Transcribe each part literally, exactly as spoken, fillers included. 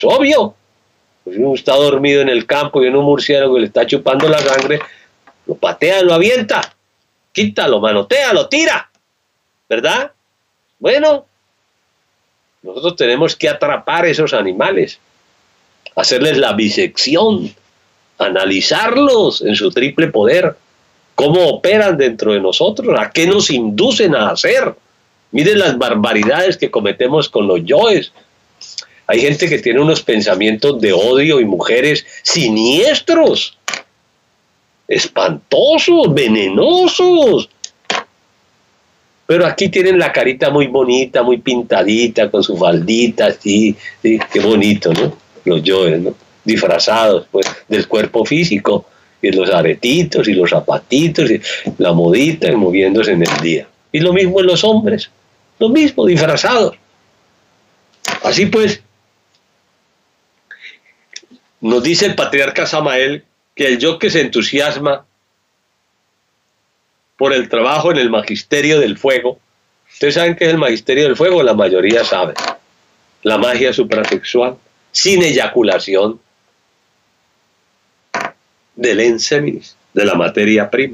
Es obvio. Pues uno está dormido en el campo y en un murciélago le está chupando la sangre, lo patea, lo avienta, quita, lo manotea, lo tira, ¿verdad? Bueno, nosotros tenemos que atrapar esos animales, hacerles la bisección, analizarlos en su triple poder, cómo operan dentro de nosotros, a qué nos inducen a hacer. Miren las barbaridades que cometemos con los yoes. Hay gente que tiene unos pensamientos de odio y mujeres siniestros, espantosos, venenosos. Pero aquí tienen la carita muy bonita, muy pintadita, con su faldita, así, sí, qué bonito, ¿no? Los yoes, ¿no? Disfrazados, pues, del cuerpo físico, y los aretitos, y los zapatitos, y la modita, y moviéndose en el día. Y lo mismo en los hombres, lo mismo, disfrazados. Así pues, nos dice el patriarca Samael que el yo que se entusiasma por el trabajo en el magisterio del fuego. Ustedes saben qué es el magisterio del fuego, la mayoría sabe. La magia suprasexual, sin eyaculación, del enseminis, de la materia prima.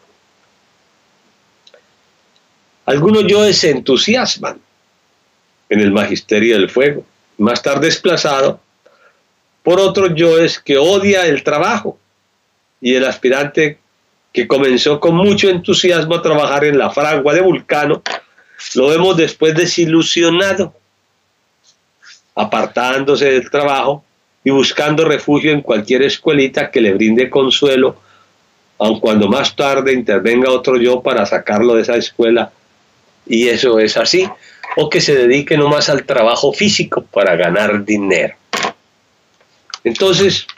Algunos yoes se entusiasman en el magisterio del fuego, más tarde desplazado por otros yoes que odia el trabajo, y el aspirante que comenzó con mucho entusiasmo a trabajar en la fragua de Vulcano, lo vemos después desilusionado, apartándose del trabajo y buscando refugio en cualquier escuelita que le brinde consuelo, aun cuando más tarde intervenga otro yo para sacarlo de esa escuela, y eso es así, o que se dedique nomás al trabajo físico para ganar dinero. Entonces,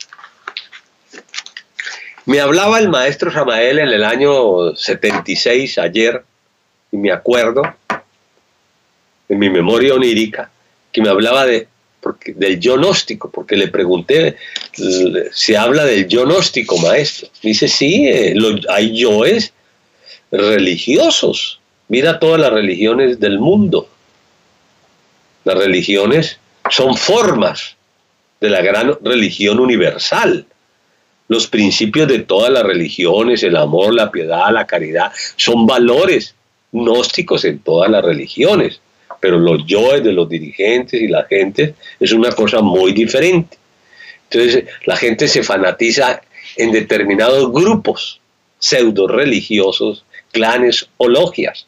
me hablaba el maestro Samael en el año setenta y seis, ayer, y me acuerdo, en mi memoria onírica, que me hablaba de, porque, del yo gnóstico, porque le pregunté, ¿se habla del yo gnóstico, maestro? Me dice, sí, eh, lo, hay yoes religiosos. Mira todas las religiones del mundo. Las religiones son formas de la gran religión universal. Los principios de todas las religiones, el amor, la piedad, la caridad, son valores gnósticos en todas las religiones. Pero los yoes de los dirigentes y la gente es una cosa muy diferente. Entonces la gente se fanatiza en determinados grupos pseudo religiosos, clanes o logias.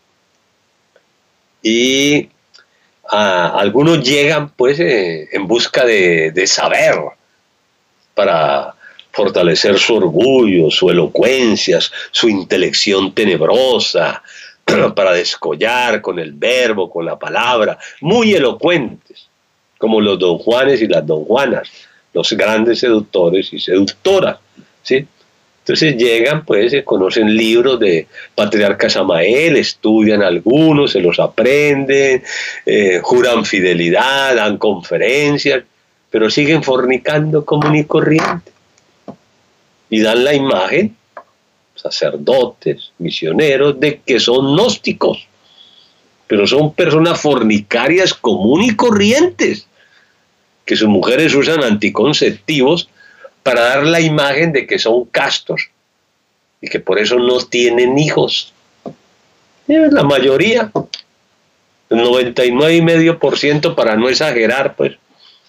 Y a, algunos llegan pues eh, en busca de, de saber, para fortalecer su orgullo, su elocuencia, su intelección tenebrosa, para descollar con el verbo, con la palabra, muy elocuentes, como los don Juanes y las don Juanas, los grandes seductores y seductoras, ¿sí? Entonces llegan, pues, se conocen libros de patriarca Samael, estudian algunos, se los aprenden, eh, juran fidelidad, dan conferencias, pero siguen fornicando común y corriente. Y dan la imagen, sacerdotes, misioneros, de que son gnósticos, pero son personas fornicarias común y corrientes, que sus mujeres usan anticonceptivos para dar la imagen de que son castos y que por eso no tienen hijos. La mayoría, el noventa y nueve coma cinco por ciento para no exagerar, pues.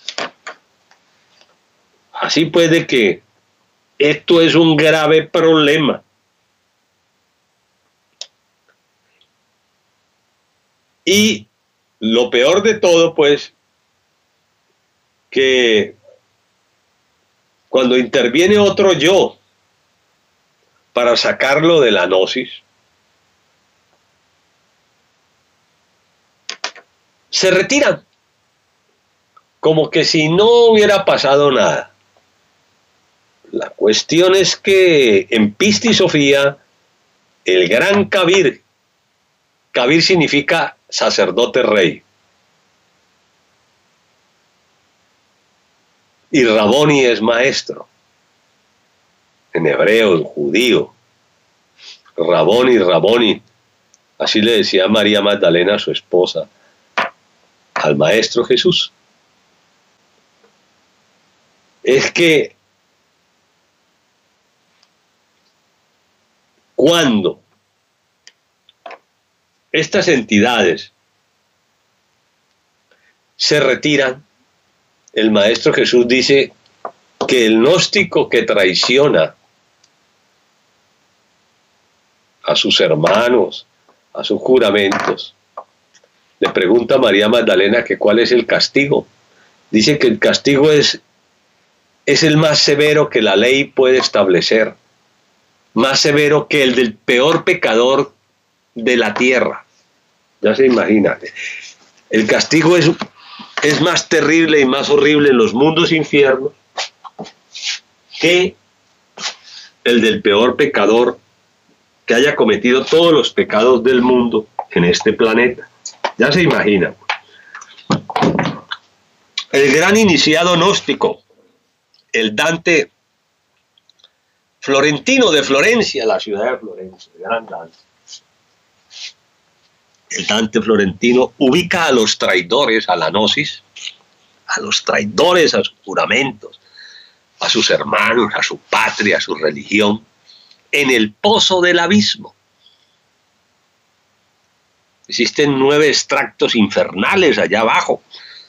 Así pues de que esto es un grave problema. Y lo peor de todo, pues, que cuando interviene otro yo para sacarlo de la gnosis, se retiran, como que si no hubiera pasado nada. La cuestión es que en Pistisofía, el gran Kabir, Kabir significa sacerdote rey, y Raboni es maestro, en hebreo, en judío. Raboni, Raboni, así le decía María Magdalena, su esposa, al maestro Jesús. es que cuando estas entidades se retiran, el Maestro Jesús dice que el gnóstico que traiciona a sus hermanos, a sus juramentos, le pregunta a María Magdalena que cuál es el castigo. Dice que el castigo es, es el más severo que la ley puede establecer, más severo que el del peor pecador de la tierra. Ya se imagina. El castigo es, es más terrible y más horrible en los mundos infiernos que el del peor pecador que haya cometido todos los pecados del mundo en este planeta. Ya se imagina. El gran iniciado gnóstico, el Dante Florentino de Florencia, la ciudad de Florencia, el gran Dante. El Dante Florentino ubica a los traidores a la gnosis, a los traidores a sus juramentos, a sus hermanos, a su patria, a su religión, en el pozo del abismo. Existen nueve extractos infernales allá abajo,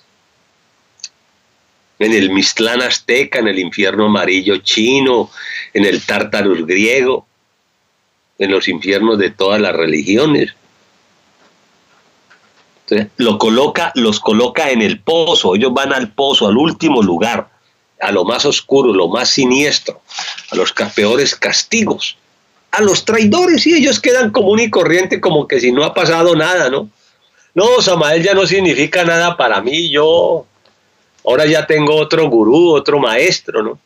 en el Mixtlán azteca, en el infierno amarillo chino, en el Tártarus griego, en los infiernos de todas las religiones. Entonces, lo coloca, los coloca en el pozo, ellos van al pozo, al último lugar, a lo más oscuro, lo más siniestro, a los peores castigos, a los traidores, y ellos quedan común y corriente como que si no ha pasado nada, ¿no? No, Samael ya no significa nada para mí, yo ahora ya tengo otro gurú, otro maestro, ¿no?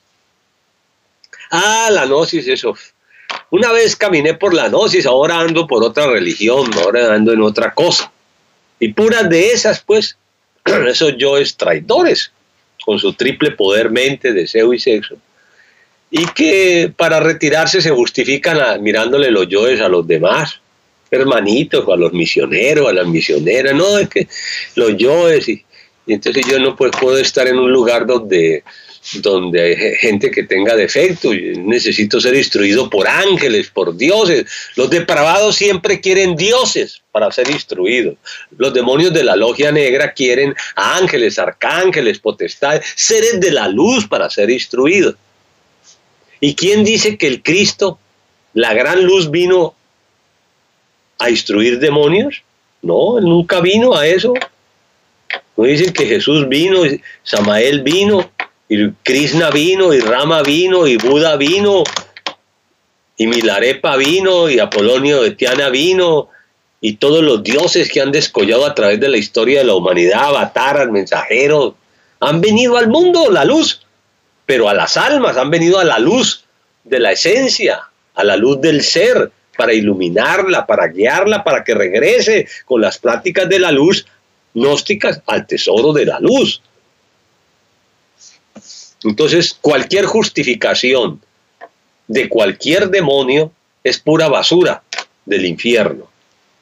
Ah, la gnosis, eso. Una vez caminé por la gnosis, ahora ando por otra religión, ahora ando en otra cosa. Y puras de esas, pues, esos yoes traidores, con su triple poder, mente, deseo y sexo, y que para retirarse se justifican a, mirándole los yoes a los demás, hermanitos, o a los misioneros, a las misioneras, no, es que los yoes, y, y entonces yo no pues, puedo estar en un lugar donde, donde hay gente que tenga defecto, necesito ser instruido por ángeles, por dioses. Los depravados siempre quieren dioses para ser instruidos. Los demonios de la logia negra quieren a ángeles, arcángeles, potestades, seres de la luz para ser instruidos. ¿Y quién dice que el Cristo, la gran luz, vino a instruir demonios? No, él nunca vino a eso. No dicen que Jesús vino, Samael vino, y Krishna vino, y Rama vino, y Buda vino, y Milarepa vino, y Apolonio de Tiana vino, y todos los dioses que han descollado a través de la historia de la humanidad, avataras, mensajeros, han venido al mundo, la luz, pero a las almas, han venido a la luz de la esencia, a la luz del ser, para iluminarla, para guiarla, para que regrese con las prácticas de la luz gnósticas al tesoro de la luz. Entonces, cualquier justificación de cualquier demonio es pura basura del infierno.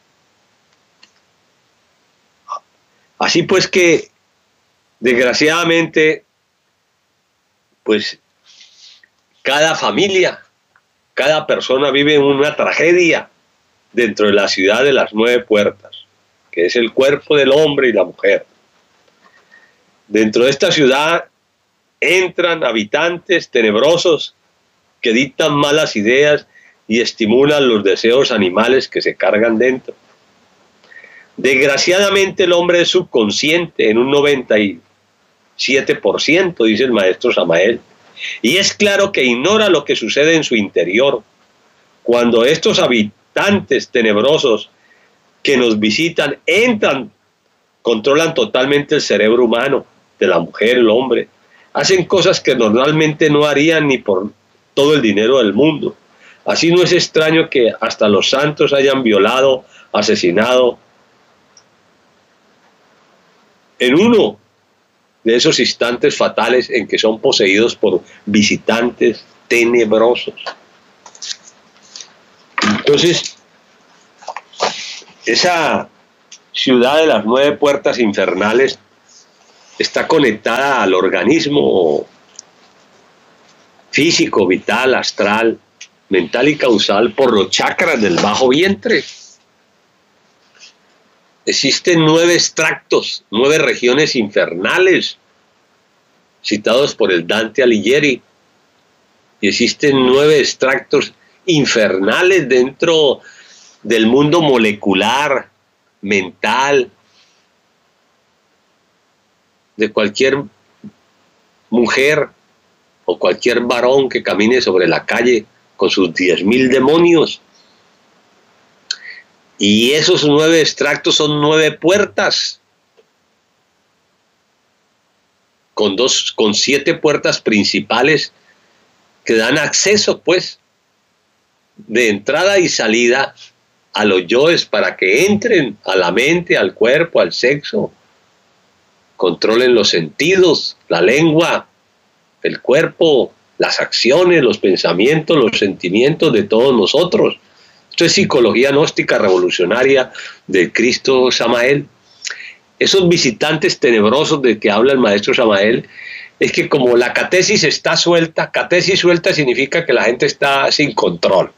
Así pues que, desgraciadamente, pues cada familia, cada persona vive en una tragedia dentro de la ciudad de las nueve puertas, que es el cuerpo del hombre y la mujer. Dentro de esta ciudad entran habitantes tenebrosos que dictan malas ideas y estimulan los deseos animales que se cargan dentro. Desgraciadamente el hombre es subconsciente en un noventa y siete por ciento, dice el maestro Samael, y es claro que ignora lo que sucede en su interior. Cuando estos habitantes tenebrosos que nos visitan entran, controlan totalmente el cerebro humano, de la mujer, el hombre, hacen cosas que normalmente no harían ni por todo el dinero del mundo. Así no es extraño que hasta los santos hayan violado, asesinado. En uno de esos instantes fatales en que son poseídos por visitantes tenebrosos. Entonces, esa ciudad de las nueve puertas infernales está conectada al organismo físico, vital, astral, mental y causal por los chakras del bajo vientre. Existen nueve extractos, nueve regiones infernales, citados por el Dante Alighieri, y existen nueve extractos infernales dentro del mundo molecular, mental, de cualquier mujer o cualquier varón que camine sobre la calle con sus diez mil demonios. Y esos nueve extractos son nueve puertas, con, dos, con siete puertas principales que dan acceso, pues, de entrada y salida a los yoes para que entren a la mente, al cuerpo, al sexo, controlen los sentidos, la lengua, el cuerpo, las acciones, los pensamientos, los sentimientos de todos nosotros. Esto es psicología gnóstica revolucionaria del Cristo Samael. Esos visitantes tenebrosos de que habla el maestro Samael, es que como la catesis está suelta, catesis suelta significa que la gente está sin control.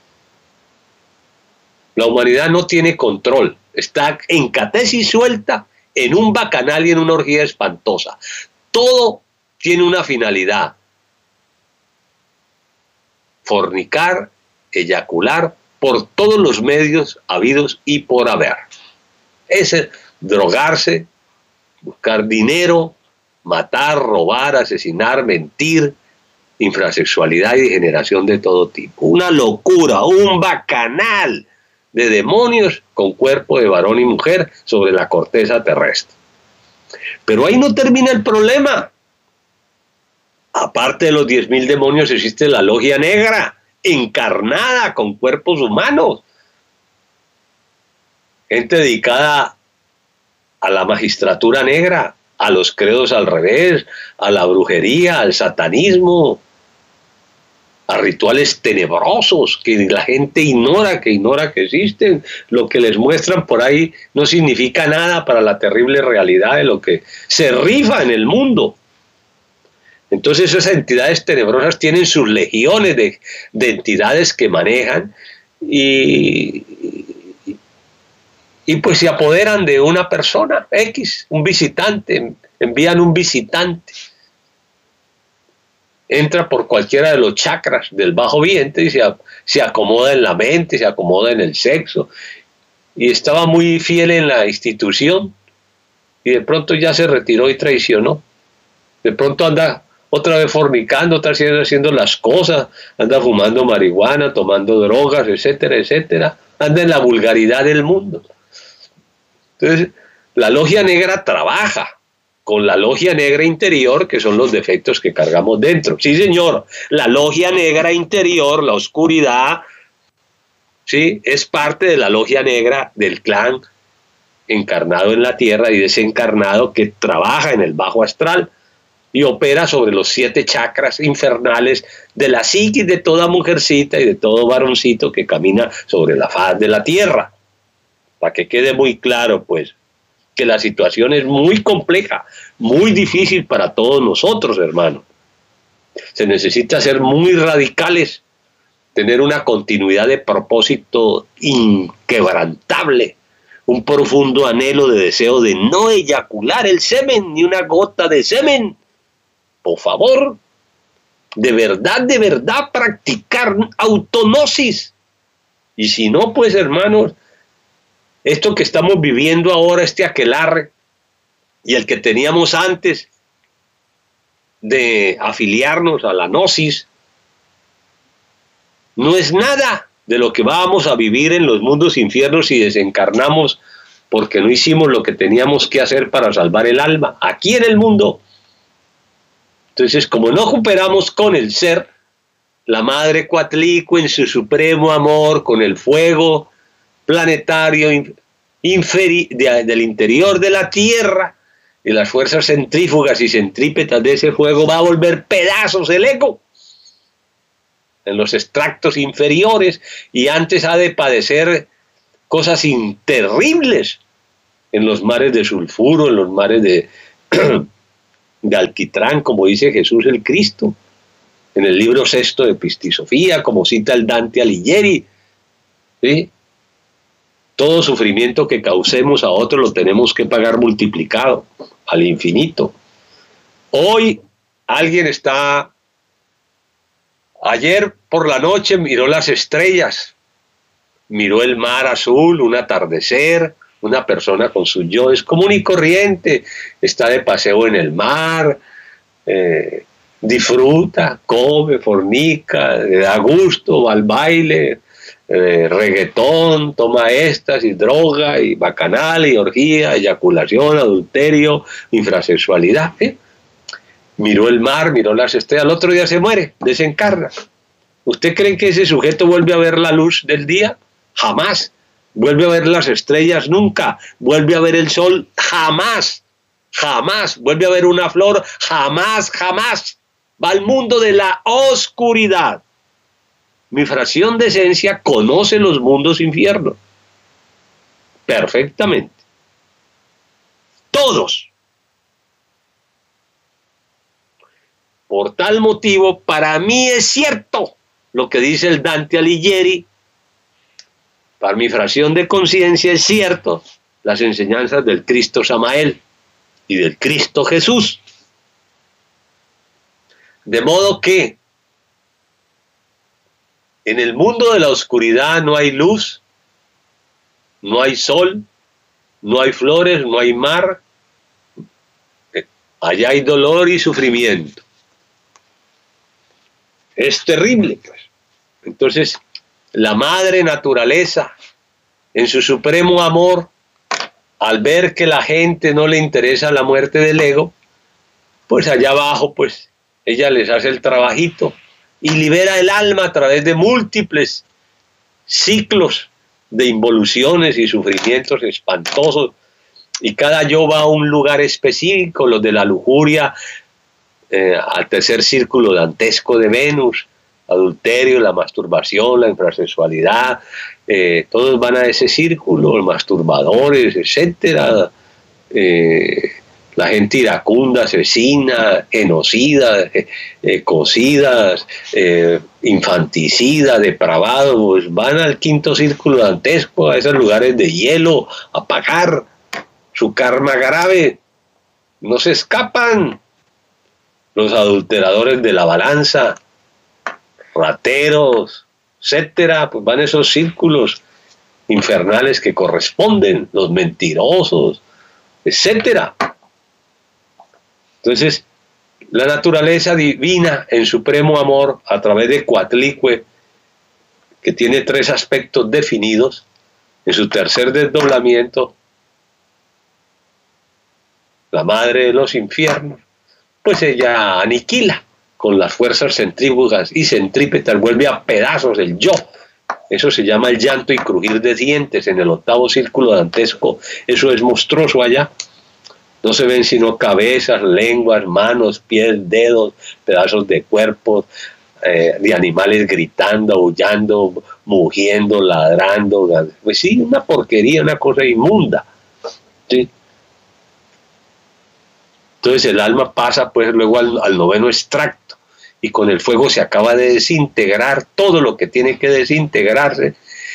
La humanidad no tiene control, está en catesis suelta, en un bacanal y en una orgía espantosa. Todo tiene una finalidad: fornicar, eyacular, por todos los medios habidos y por haber. Es drogarse, buscar dinero, matar, robar, asesinar, mentir, infrasexualidad y degeneración de todo tipo. Una locura, un bacanal de demonios con cuerpo de varón y mujer sobre la corteza terrestre. Pero ahí no termina el problema. Aparte de los diez mil demonios existe la logia negra, encarnada con cuerpos humanos. Gente dedicada a la magistratura negra, a los credos al revés, a la brujería, al satanismo, a rituales tenebrosos que la gente ignora, que ignora que existen. Lo que les muestran por ahí no significa nada para la terrible realidad de lo que se rifa en el mundo. Entonces esas entidades tenebrosas tienen sus legiones de, de entidades que manejan y, y, y pues se apoderan de una persona X, un visitante, envían un visitante. Entra por cualquiera de los chakras del bajo vientre y se, se acomoda en la mente, se acomoda en el sexo. Y estaba muy fiel en la institución y de pronto ya se retiró y traicionó. De pronto anda otra vez fornicando, otra vez haciendo las cosas, anda fumando marihuana, tomando drogas, etcétera, etcétera. Anda en la vulgaridad del mundo. Entonces, la logia negra trabaja con la logia negra interior, que son los defectos que cargamos dentro. Sí, señor, la logia negra interior, la oscuridad, sí, es parte de la logia negra del clan encarnado en la tierra y desencarnado que trabaja en el bajo astral y opera sobre los siete chakras infernales de la psiquis de toda mujercita y de todo varoncito que camina sobre la faz de la tierra. Para que quede muy claro, pues, que la situación es muy compleja, muy difícil para todos nosotros, hermanos. Se necesita ser muy radicales, tener una continuidad de propósito inquebrantable, un profundo anhelo de deseo de no eyacular el semen, ni una gota de semen. Por favor, de verdad, de verdad, practicar autognosis. Y si no, pues, hermanos, esto que estamos viviendo ahora, este aquelarre, y el que teníamos antes de afiliarnos a la gnosis, no es nada de lo que vamos a vivir en los mundos infiernos si desencarnamos porque no hicimos lo que teníamos que hacer para salvar el alma, aquí en el mundo. Entonces, como no cooperamos con el ser, la Madre Coatlicue en su supremo amor, con el fuego planetario inferi de, del interior de la Tierra y las fuerzas centrífugas y centrípetas de ese fuego, va a volver pedazos el ego en los extractos inferiores, y antes ha de padecer cosas terribles en los mares de sulfuro, en los mares de, de alquitrán, como dice Jesús el Cristo. en el libro sexto de Pistisofía, como cita el Dante Alighieri, ¿sí? Todo sufrimiento que causemos a otro lo tenemos que pagar multiplicado al infinito. Hoy alguien está, ayer por la noche miró las estrellas, miró el mar azul, un atardecer, una persona con su yo es común y corriente, está de paseo en el mar, eh, disfruta, come, fornica, le da gusto, va al baile, eh, reggaetón, toma éxtasis, droga, y bacanal, y orgía, eyaculación, adulterio, infrasexualidad. ¿eh? Miró el mar, miró las estrellas, al otro día se muere, desencarna. ¿Usted cree que ese sujeto vuelve a ver la luz del día? Jamás. ¿Vuelve a ver las estrellas? Nunca. ¿Vuelve a ver el sol? Jamás. Jamás. ¿Vuelve a ver una flor? Jamás, jamás. Va al mundo de la oscuridad. Mi fracción de esencia conoce los mundos infiernos. Perfectamente. Todos. Por tal motivo, para mí es cierto lo que dice el Dante Alighieri. Para mi fracción de conciencia es cierto las enseñanzas del Cristo Samael y del Cristo Jesús. De modo que en el mundo de la oscuridad no hay luz, no hay sol, no hay flores, no hay mar. Allá hay dolor y sufrimiento. Es terrible, pues. Entonces, la madre naturaleza, en su supremo amor, al ver que la gente no le interesa la muerte del ego, pues allá abajo, pues, ella les hace el trabajito y libera el alma a través de múltiples ciclos de involuciones y sufrimientos espantosos, y cada yo va a un lugar específico, los de la lujuria, eh, al tercer círculo dantesco de Venus, adulterio, la masturbación, la infrasexualidad, eh, todos van a ese círculo, masturbadores, etcétera, eh, la gente iracunda, asesina, genocida, eh, eh, cocidas, eh, infanticida, depravados, pues van al quinto círculo dantesco, a esos lugares de hielo, a pagar su karma grave, no se escapan. Los adulteradores de la balanza, rateros, etcétera, pues van esos círculos infernales que corresponden, los mentirosos, etcétera. Entonces, la naturaleza divina en supremo amor, a través de Coatlicue, que tiene tres aspectos definidos, en su tercer desdoblamiento, la madre de los infiernos, pues ella aniquila con las fuerzas centrífugas y centrípetas, vuelve a pedazos el yo. Eso se llama el llanto y crujir de dientes en el octavo círculo dantesco. Eso es monstruoso allá. No se ven sino cabezas, lenguas, manos, pies, dedos, pedazos de cuerpos, eh, de animales gritando, aullando, mugiendo, ladrando. Pues sí, una porquería, una cosa inmunda. ¿Sí? Entonces el alma pasa pues luego al, al noveno extracto, y con el fuego se acaba de desintegrar todo lo que tiene que desintegrarse,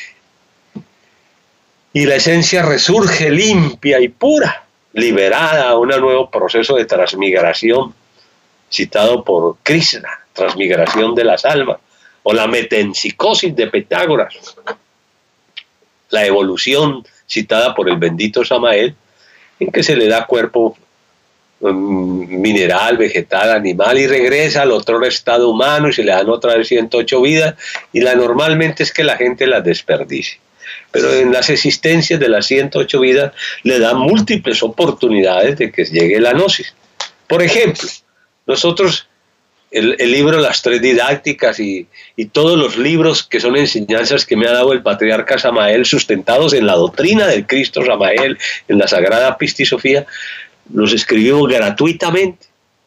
y la esencia resurge limpia y pura, liberada a un nuevo proceso de transmigración citado por Krishna, transmigración de las almas, o la metempsicosis de Pitágoras, la evolución citada por el bendito Samael, en que se le da cuerpo mineral, vegetal, animal, y regresa al otro estado humano y se le dan otra vez ciento ocho vidas, y la normalmente es que la gente las desperdicie, pero en las existencias de las ciento ocho vidas le dan múltiples oportunidades de que llegue la gnosis. Por ejemplo, nosotros el, el libro Las Tres Didácticas y, y todos los libros que son enseñanzas que me ha dado el patriarca Samael, sustentados en la doctrina del Cristo Samael, en la Sagrada Pistisofía, los escribimos gratuitamente,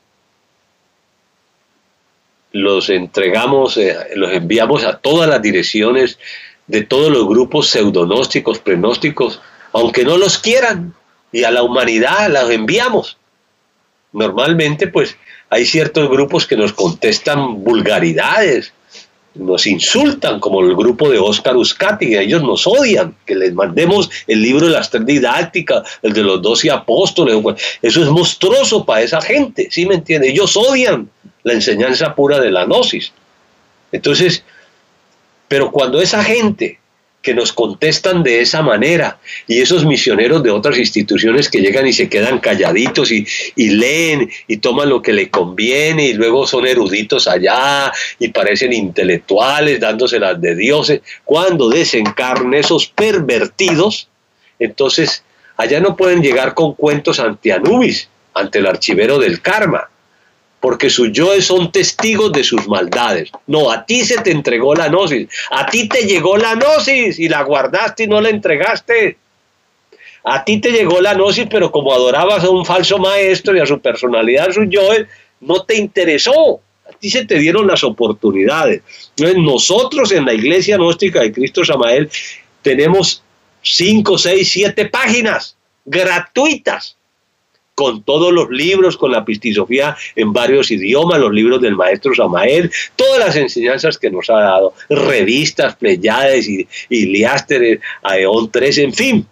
los entregamos, eh, los enviamos a todas las direcciones de todos los grupos pseudonósticos, prenósticos, aunque no los quieran, y a la humanidad los enviamos. normalmente pues hay ciertos grupos que nos contestan vulgaridades, nos insultan, como el grupo de Óscar Uzcategui. Ellos nos odian, que les mandemos el libro de las tres didácticas, el de los doce apóstoles. Eso es monstruoso para esa gente, ¿sí me entiende? Ellos odian la enseñanza pura de la gnosis. Entonces, pero cuando esa gente que nos contestan de esa manera, y esos misioneros de otras instituciones que llegan y se quedan calladitos y, y leen y toman lo que les conviene, y luego son eruditos allá y parecen intelectuales dándoselas de dioses, cuando desencarnen esos pervertidos, entonces allá no pueden llegar con cuentos ante Anubis, ante el archivero del karma, porque sus yoes son testigos de sus maldades. No, a ti se te entregó la gnosis, a ti te llegó la gnosis y la guardaste y no la entregaste. A ti te llegó la gnosis, pero como adorabas a un falso maestro y a su personalidad, a sus yoes, no te interesó. A ti se te dieron las oportunidades. Entonces, nosotros en la Iglesia Gnóstica de Cristo Samael tenemos cinco, seis, siete páginas gratuitas, con todos los libros, con la pistisofía en varios idiomas, los libros del maestro Samael, todas las enseñanzas que nos ha dado, revistas, Pleiades, Iliásteres, Aeón tres, en fin,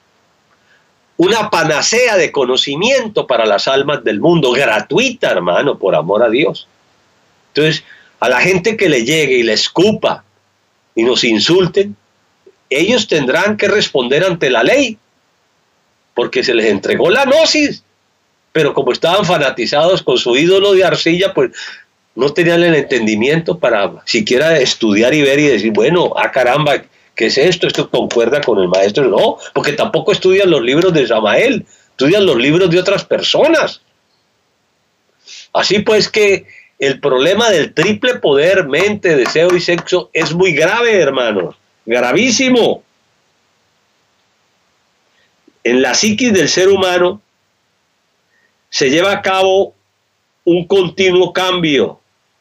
una panacea de conocimiento para las almas del mundo, gratuita, hermano, por amor a Dios. Entonces, a la gente que le llegue y le escupa y nos insulten, ellos tendrán que responder ante la ley, porque se les entregó la gnosis. Pero como estaban fanatizados con su ídolo de arcilla, pues no tenían el entendimiento para siquiera estudiar y ver y decir, bueno, ah caramba, ¿qué es esto? Esto concuerda con el maestro. No, porque tampoco estudian los libros de Samael, estudian los libros de otras personas. Así pues que el problema del triple poder, mente, deseo y sexo es muy grave, hermanos, gravísimo. En la psiquis del ser humano se lleva a cabo un continuo cambio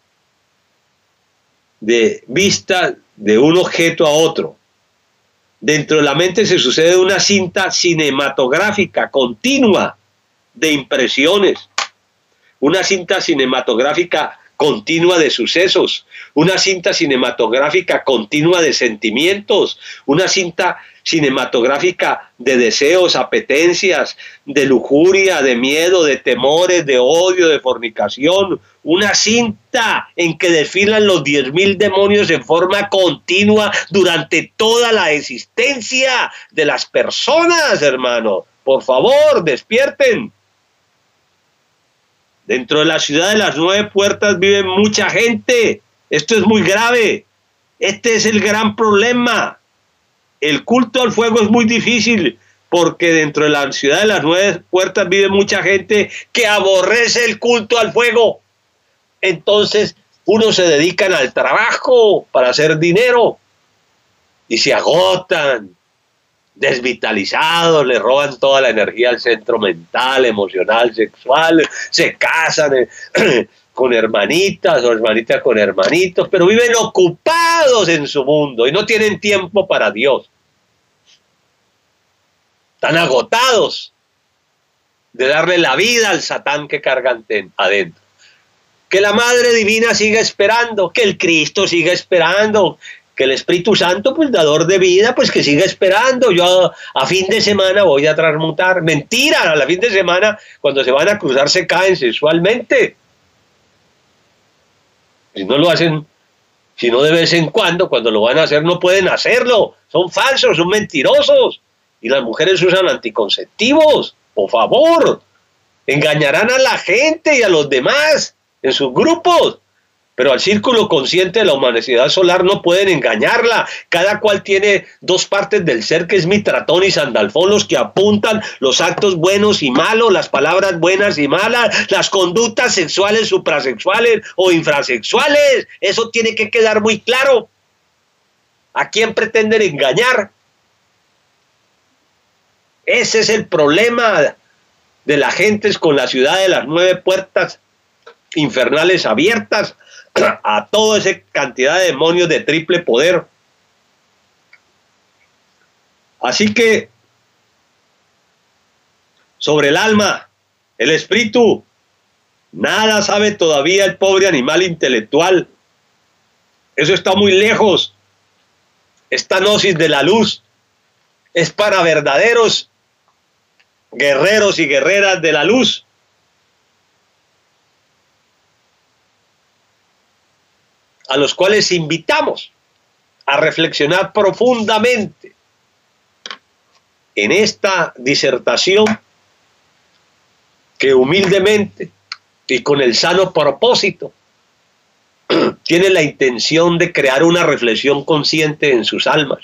de vista de un objeto a otro. Dentro de la mente se sucede una cinta cinematográfica continua de impresiones, una cinta cinematográfica continua de sucesos, una cinta cinematográfica continua de sentimientos, una cinta cinematográfica de deseos, apetencias, de lujuria, de miedo, de temores, de odio, de fornicación, una cinta en que desfilan los diez mil demonios en forma continua durante toda la existencia de las personas, hermano. Por favor, despierten. Dentro de la ciudad de las nueve puertas vive mucha gente. Esto es muy grave. Este es el gran problema. El culto al fuego es muy difícil porque dentro de la ciudad de las nueve puertas vive mucha gente que aborrece el culto al fuego. Entonces, unos se dedican al trabajo para hacer dinero y se agotan, desvitalizados, le roban toda la energía al centro mental, emocional, sexual, se casan eh, con hermanitas o hermanitas con hermanitos, pero viven ocupados en su mundo y no tienen tiempo para Dios. Están agotados de darle la vida al Satán que cargan adentro. Que la Madre Divina siga esperando, que el Cristo siga esperando, que el Espíritu Santo, pues dador de vida, pues que siga esperando. Yo a, a fin de semana voy a transmutar. Mentira, a la fin de semana, cuando se van a cruzar, se caen sexualmente. Si no lo hacen, si no de vez en cuando, cuando lo van a hacer, no pueden hacerlo. Son falsos, son mentirosos. Y las mujeres usan anticonceptivos. Por favor, engañarán a la gente y a los demás en sus grupos. Pero al círculo consciente de la humanidad solar no pueden engañarla. Cada cual tiene dos partes del ser, que es Mitratón y Sandalfón, los que apuntan los actos buenos y malos, las palabras buenas y malas, las conductas sexuales, suprasexuales o infrasexuales. Eso tiene que quedar muy claro. ¿A quién pretenden engañar? Ese es el problema de la gente con la ciudad de las nueve puertas infernales abiertas a toda esa cantidad de demonios de triple poder. Así que sobre el alma, el espíritu Nada sabe todavía el pobre animal intelectual. Eso está muy lejos. Esta gnosis de la luz es para verdaderos guerreros y guerreras de la luz. A los cuales invitamos a reflexionar profundamente en esta disertación que humildemente y con el sano propósito tiene la intención de crear una reflexión consciente en sus almas,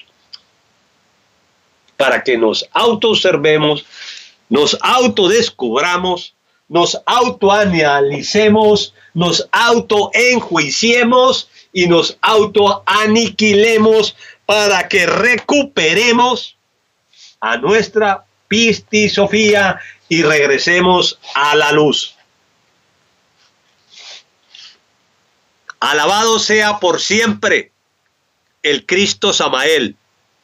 para que nos autoobservemos, nos autodescubramos, nos autoanalicemos, nos autoenjuiciemos y nos autoaniquilemos para que recuperemos a nuestra pistisofía y regresemos a la luz. Alabado sea por siempre el Cristo Samael.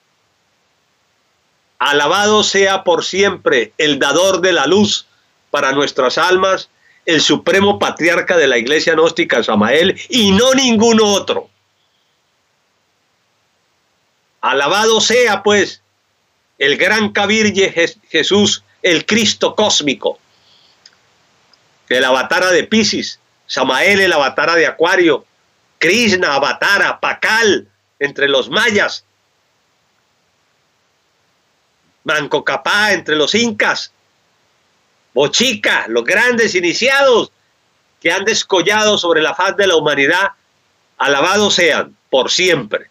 Alabado sea por siempre el dador de la luz para nuestras almas, el supremo patriarca de la iglesia gnóstica Samael, y no ningún otro. Alabado sea pues el gran Kabirye Jesús, el Cristo cósmico, el avatara de Piscis, Samael el avatara de Acuario, Krishna avatara, Pakal entre los mayas, Manco Cápac entre los incas, Bochica, los grandes iniciados que han descollado sobre la faz de la humanidad, alabados sean por siempre.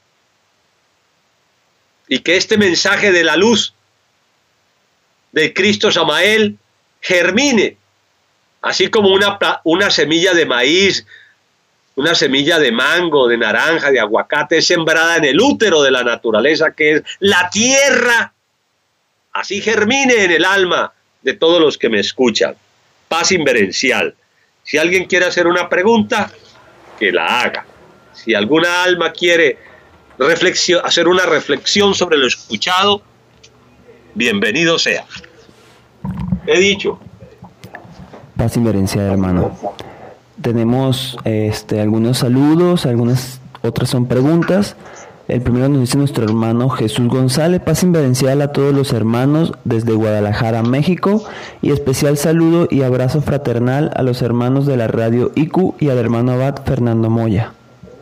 Y que este mensaje de la luz del Cristo Samael germine, así como una, una semilla de maíz, una semilla de mango, de naranja, de aguacate, sembrada en el útero de la naturaleza que es la tierra, así germine en el alma de todos los que me escuchan. Paz inverencial. Si alguien quiere hacer una pregunta, que la haga. Si alguna alma quiere reflexión, hacer una reflexión sobre lo escuchado, bienvenido sea. He dicho. Paz inverencial, hermano. Tenemos este, algunos saludos, algunas otras son preguntas. El primero nos dice nuestro hermano Jesús González: paz inverencial a todos los hermanos desde Guadalajara, México, y especial saludo y abrazo fraternal a los hermanos de la radio I Q y al hermano abad Fernando Moya.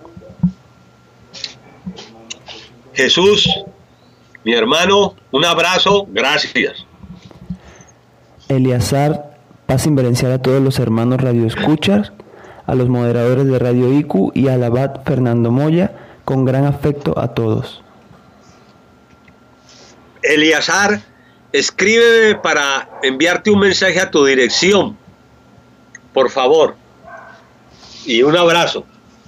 Jesús, mi hermano, un abrazo, gracias. Eleazar: paz inverencial a todos los hermanos radioescuchas, a los moderadores de radio I Q y al abad Fernando Moya, con gran afecto a todos. Eleazar, escríbeme para enviarte un mensaje a tu dirección, por favor, y un abrazo.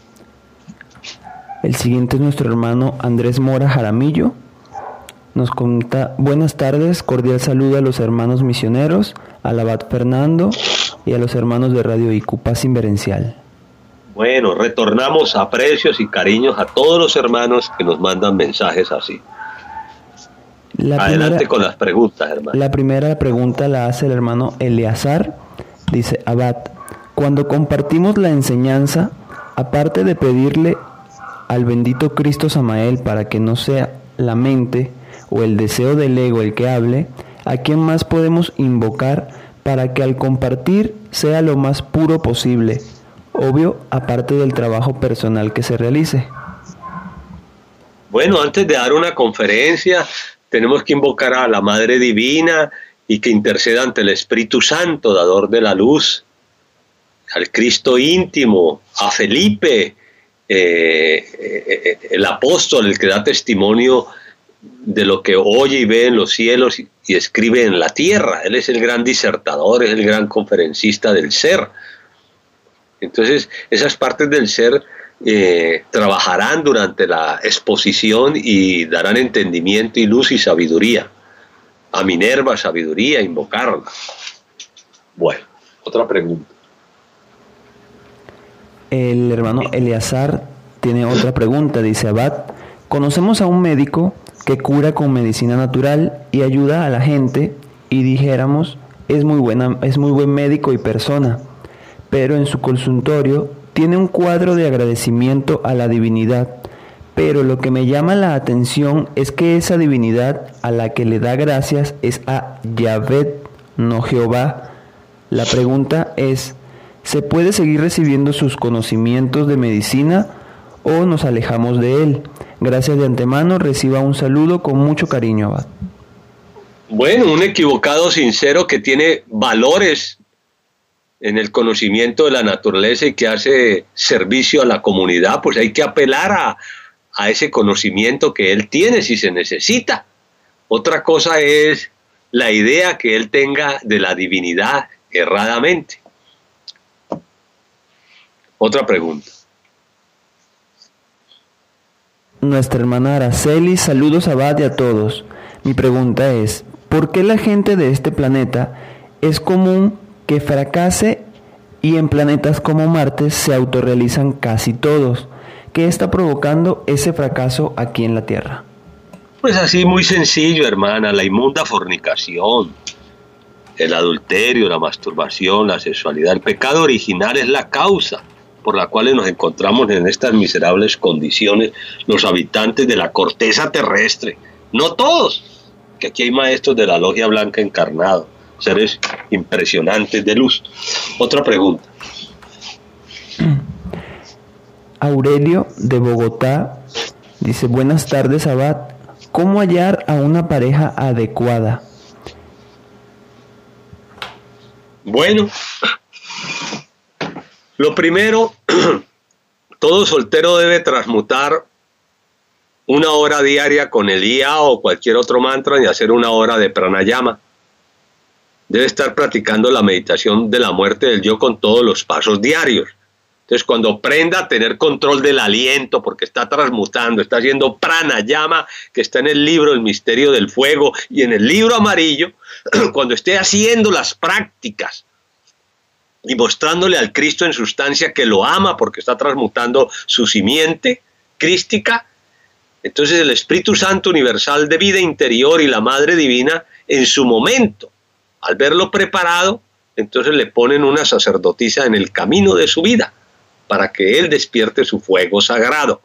El siguiente es nuestro hermano Andrés Mora Jaramillo. Nos comenta: buenas tardes, cordial saludo a los hermanos misioneros, al abad Fernando y a los hermanos de radio I Q. Paz inverencial. Bueno, retornamos aprecios y cariños a todos los hermanos que nos mandan mensajes así. La Adelante primera, con las preguntas, hermano. La primera pregunta la hace el hermano Eleazar. Dice: abad, cuando compartimos la enseñanza, aparte de pedirle al bendito Cristo Samael para que no sea la mente o el deseo del ego el que hable, ¿a quién más podemos invocar para que al compartir sea lo más puro posible? Obvio, aparte del trabajo personal que se realice. Bueno, antes de dar una conferencia, tenemos que invocar a la Madre Divina y que interceda ante el Espíritu Santo, dador de la luz, al Cristo íntimo, a Felipe, eh, eh, el apóstol, el que da testimonio de lo que oye y ve en los cielos y, y escribe en la tierra. Él es el gran disertador, es el gran conferencista del ser. Entonces, esas partes del ser eh, trabajarán durante la exposición y darán entendimiento y luz y sabiduría. A Minerva, sabiduría, invocarla. Bueno, otra pregunta. El hermano Eleazar tiene otra pregunta. Dice: abad, conocemos a un médico que cura con medicina natural y ayuda a la gente, y dijéramos, es muy buena, es muy buen médico y persona. pero en su consultorio tiene un cuadro de agradecimiento a la divinidad. Pero lo que me llama la atención es que esa divinidad a la que le da gracias es a Yahvé, no Jehová. La pregunta es, ¿se puede seguir recibiendo sus conocimientos de medicina o nos alejamos de él? Gracias de antemano, reciba un saludo con mucho cariño, abad. Bueno, un equivocado sincero que tiene valores en el conocimiento de la naturaleza y que hace servicio a la comunidad, pues hay que apelar a, a ese conocimiento que él tiene si se necesita. Otra cosa es la idea que él tenga de la divinidad erradamente. Otra pregunta. Nuestra hermana Araceli, saludos abad y a todos. Mi pregunta es, ¿por qué la gente de este planeta es común que fracase y en planetas como Marte se autorrealizan casi todos? ¿Qué está provocando ese fracaso aquí en la Tierra? Pues así muy sencillo, hermana, la inmunda fornicación, el adulterio, la masturbación, la sexualidad. El pecado original es la causa por la cual nos encontramos en estas miserables condiciones los habitantes de la corteza terrestre. No todos, que aquí hay maestros de la Logia Blanca encarnados, seres impresionantes de luz. Otra pregunta. Aurelio de Bogotá dice, buenas tardes abad, ¿cómo hallar a una pareja adecuada? Bueno, lo primero, todo soltero debe transmutar una hora diaria con el I A o cualquier otro mantra y hacer una hora de pranayama. Debe estar practicando la meditación de la muerte del yo con todos los pasos diarios. Entonces, cuando aprenda a tener control del aliento, porque está transmutando, está haciendo pranayama, que está en el libro El Misterio del Fuego y en el libro amarillo, cuando esté haciendo las prácticas y mostrándole al Cristo en sustancia que lo ama porque está transmutando su simiente crística, entonces el Espíritu Santo universal de vida interior y la Madre Divina, en su momento, al verlo preparado, entonces le ponen una sacerdotisa en el camino de su vida para que él despierte su fuego sagrado.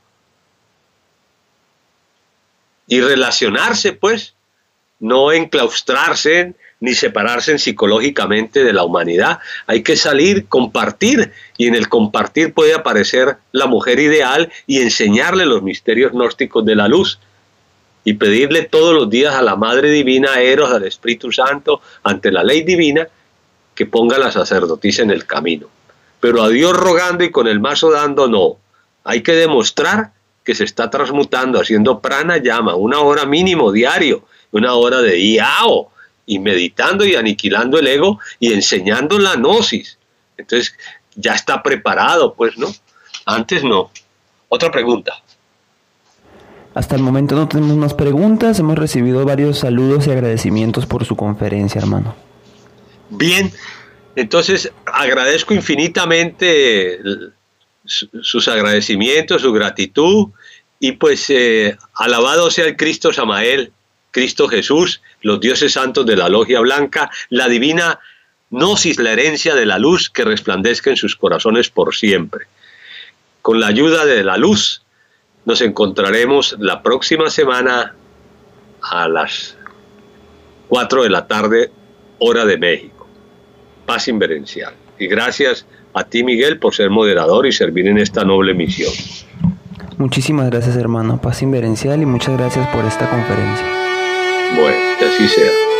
Y relacionarse, pues, no enclaustrarse ni separarse psicológicamente de la humanidad. Hay que salir, compartir, y en el compartir puede aparecer la mujer ideal y enseñarle los misterios gnósticos de la luz y pedirle todos los días a la Madre Divina, a Eros, al Espíritu Santo, ante la ley divina, que ponga a la sacerdotisa en el camino. Pero a Dios rogando y con el mazo dando, no. Hay que demostrar que se está transmutando, haciendo pranayama, una hora mínimo diario, una hora de iao, y meditando y aniquilando el ego y enseñando la gnosis. Entonces ya está preparado, pues, ¿no? Antes no. Otra pregunta. Hasta el momento no tenemos más preguntas. Hemos recibido varios saludos y agradecimientos por su conferencia, hermano. Bien, entonces agradezco infinitamente sus agradecimientos, su gratitud, y pues eh, alabado sea el Cristo Samael, Cristo Jesús, los dioses santos de la Logia Blanca, la divina gnosis, la herencia de la luz que resplandezca en sus corazones por siempre. Con la ayuda de la luz nos encontraremos la próxima semana a las cuatro de la tarde, hora de México. Paz inverencial. Y gracias a ti, Miguel, por ser moderador y servir en esta noble misión. Muchísimas gracias, hermano. Paz inverencial y muchas gracias por esta conferencia. Bueno, que así sea.